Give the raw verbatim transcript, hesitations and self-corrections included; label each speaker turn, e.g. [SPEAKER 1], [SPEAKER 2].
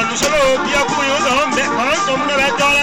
[SPEAKER 1] လူစလို့ပြခုရုံးဆောင်မဲ့ခေါင်းစုံနဲ့ပဲကြော